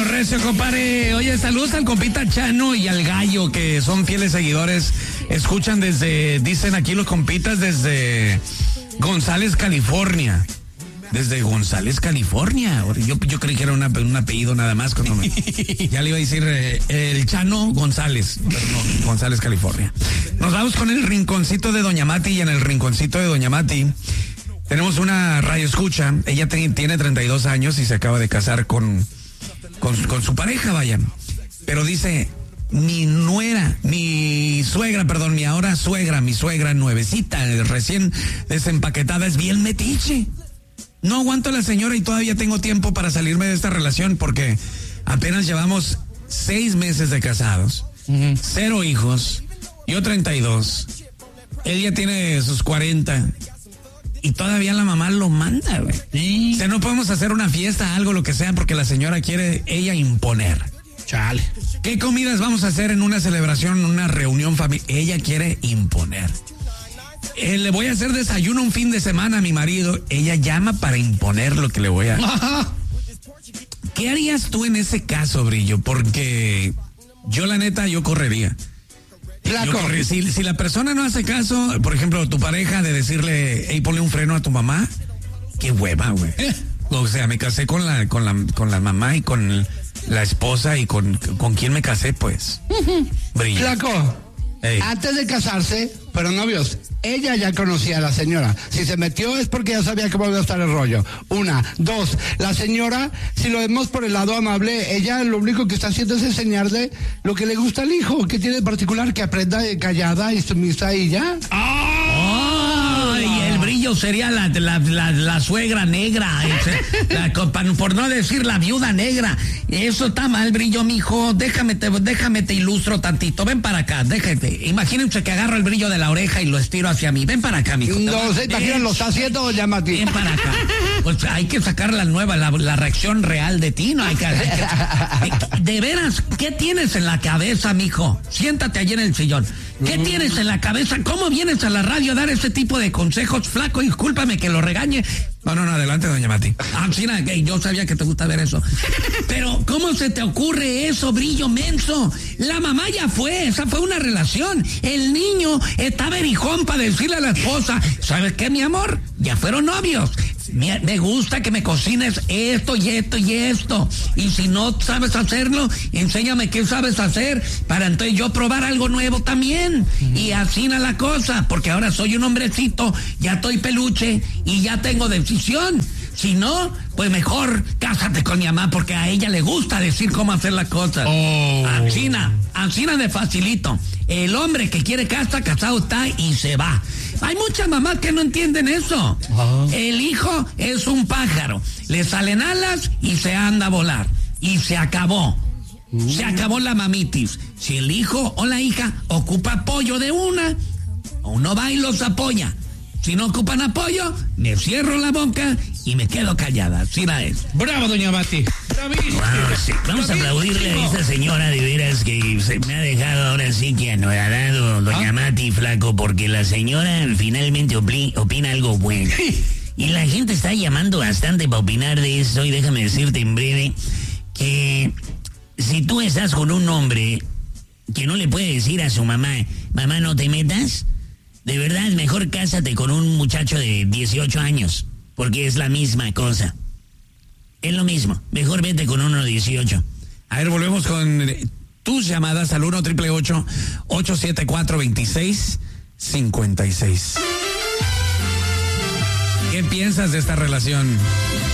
recio, compadre. Oye, saludos al compita Chano y al Gallo, que son fieles seguidores. Escuchan dicen aquí los compitas, desde González, California. Desde González, California. Yo creí que era un apellido nada más. Ya le iba a decir el Chano González. Pero no, González, California. Nos vamos con el rinconcito de Doña Mati. Y en el rinconcito de Doña Mati tenemos una radioescucha. Ella tiene 32 años y se acaba de casar con su pareja, vaya. Pero dice, mi suegra nuevecita, recién desempaquetada, es bien metiche. No aguanto a la señora y todavía tengo tiempo para salirme de esta relación porque apenas llevamos 6 meses de casados, 0 hijos, yo 32, ella tiene sus 40 y todavía la mamá lo manda, güey. ¿Sí? O sea, no podemos hacer una fiesta, algo, lo que sea, porque la señora quiere ella imponer. Chale. ¿Qué comidas vamos a hacer en una celebración, una reunión familiar? Ella quiere imponer. Le voy a hacer desayuno un fin de semana a mi marido. Ella llama para imponer lo que le voy a... ¿Qué harías tú en ese caso, Brillo? Porque yo, la neta, yo correría. Si la persona no hace caso, por ejemplo, tu pareja, de decirle, hey, ponle un freno a tu mamá, qué hueva, güey. O sea, me casé con la mamá y con la esposa y con quién me casé, pues. Brillo. Flaco. Hey. Antes de casarse, pero novios, ella ya conocía a la señora. Si se metió es porque ya sabía cómo iba a estar el rollo. 1, 2, la señora, si lo vemos por el lado amable, ella lo único que está haciendo es enseñarle lo que le gusta al hijo, que tiene de particular, que aprenda callada y sumisa y ya. Y el Brillo sería la suegra negra, por no decir la viuda negra. Eso está mal, Brillo, mijo. Déjame te ilustro tantito. Ven para acá, déjate. Imagínense que agarro el brillo de la oreja y lo estiro hacia mí. Ven para acá, mijo. No sé, imagínate, lo está haciendo, llama a ti. Ven para acá. Pues hay que sacar la reacción real de ti, ¿no? De veras, ¿qué tienes en la cabeza, mijo? Siéntate allí en el sillón. ¿Qué tienes en la cabeza? ¿Cómo vienes a la radio a dar ese tipo de consejos? Flaco, discúlpame que lo regañe. No, adelante, doña Mati. China, yo sabía que te gusta ver eso. Pero, ¿cómo se te ocurre eso, Brillo menso? La mamá ya fue, esa fue una relación. El niño está berijón para decirle a la esposa, ¿sabes qué, mi amor? Ya fueron novios. Me gusta que me cocines esto y esto y esto. Y si no sabes hacerlo, enséñame qué sabes hacer para entonces yo probar algo nuevo también. Y así no la cosa, porque ahora soy un hombrecito, ya estoy peluche y ya tengo decisión. Si no, pues mejor cásate con mi mamá, porque a ella le gusta decir cómo hacer las cosas. Ancina de facilito. El hombre que quiere casa, casado está y se va. Hay muchas mamás que no entienden eso. El hijo es un pájaro. Le salen alas y se anda a volar. Y se acabó. Se acabó la mamitis. Si el hijo o la hija ocupa apoyo de uno va y los apoya. Si no ocupan apoyo, me cierro la boca y me quedo callada. Así la es. Bravo, doña Mati. Bravísimo. Vamos a aplaudirle a esa señora, de veras, que se me ha dejado ahora sí que anodado, doña Mati, flaco, porque la señora finalmente opina algo bueno. Y la gente está llamando bastante para opinar de eso, y déjame decirte en breve que si tú estás con un hombre que no le puede decir a su mamá, no te metas, de verdad, mejor cásate con un muchacho de 18 años, porque es la misma cosa. Es lo mismo. Mejor vete con uno de 18. A ver, volvemos con tus llamadas al 1-888-874-2656. ¿Qué piensas de esta relación?